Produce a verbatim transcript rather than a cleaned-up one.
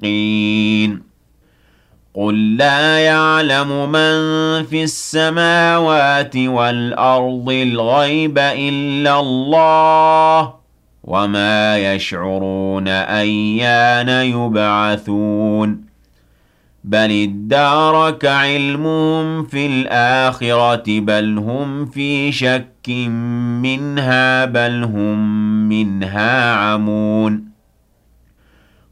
الصادقين قل لا يعلم من في السماوات والأرض الغيب إلا الله وما يشعرون أيان يبعثون بل ادارك علمهم في الآخرة بل هم في شك منها بل هم منها عمون